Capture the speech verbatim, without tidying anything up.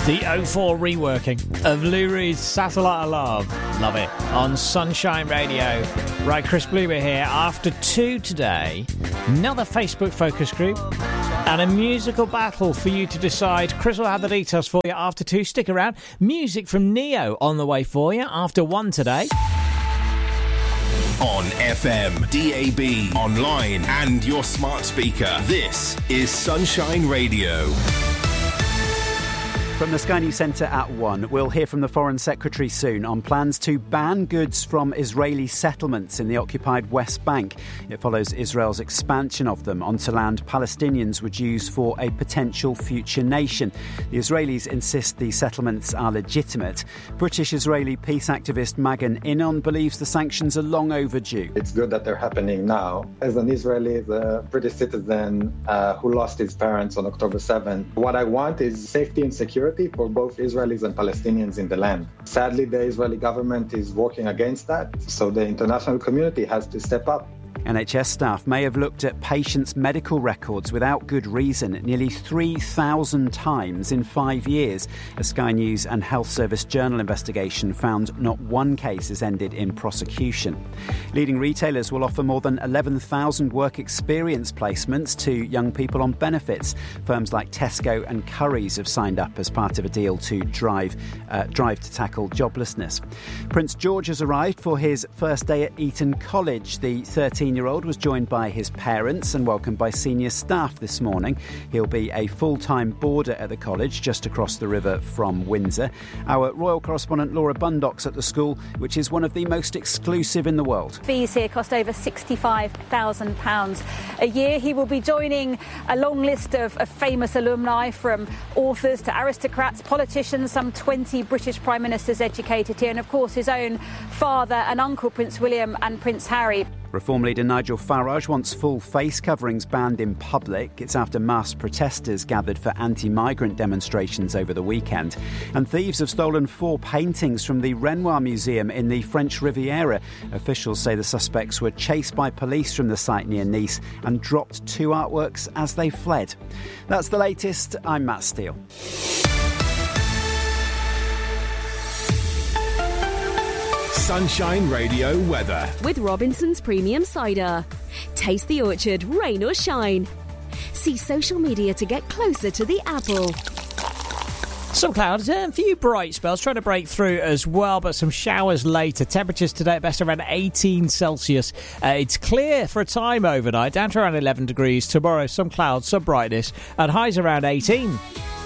The oh four reworking of Lou Reed's Satellite of Love. Love it. On Sunshine Radio. Right, Chris Bloomer here. After two today, another Facebook focus group and a musical battle for you to decide. Chris will have the details for you after two. Stick around. Music from Neo on the way for you after one today. On F M, D A B, online and your smart speaker. This is Sunshine Radio. From the Sky News Centre at one, we'll hear from the Foreign Secretary soon on plans to ban goods from Israeli settlements in the occupied West Bank. It follows Israel's expansion of them onto land Palestinians would use for a potential future nation. The Israelis insist the settlements are legitimate. British-Israeli peace activist Magan Innon believes the sanctions are long overdue. It's good that they're happening now. As an Israeli, the British citizen uh, who lost his parents on October seventh, what I want is safety and security for both Israelis and Palestinians in the land. Sadly, the Israeli government is working against that, so the international community has to step up. N H S staff may have looked at patients' medical records without good reason nearly three thousand times in five years. A Sky News and Health Service Journal investigation found not one case has ended in prosecution. Leading retailers will offer more than eleven thousand work experience placements to young people on benefits. Firms like Tesco and Currys have signed up as part of a deal to drive, uh, drive to tackle joblessness. Prince George has arrived for his first day at Eton College. The thirteen-year-old was joined by his parents and welcomed by senior staff this morning. He'll be a full-time boarder at the college just across the river from Windsor. Our royal correspondent Laura Bundock's at the school, which is one of the most exclusive in the world. Fees here cost over sixty-five thousand pounds a year. He will be joining a long list of, of famous alumni, from authors to aristocrats, politicians, some twenty British Prime Ministers educated here, and of course his own father and uncle, Prince William and Prince Harry. Reform leader Nigel Farage wants full face coverings banned in public. It's after mass protesters gathered for anti-migrant demonstrations over the weekend. And thieves have stolen four paintings from the Renoir Museum in the French Riviera. Officials say the suspects were chased by police from the site near Nice and dropped two artworks as they fled. That's the latest. I'm Matt Steele. Sunshine Radio weather. With Robinson's Premium Cider. Taste the orchard, rain or shine. See social media to get closer to the apple. Some clouds, a few bright spells trying to break through as well, but some showers later. Temperatures today at best around eighteen Celsius. Uh, it's clear for a time overnight, down to around eleven degrees. Tomorrow, some clouds, some brightness, and highs around eighteen.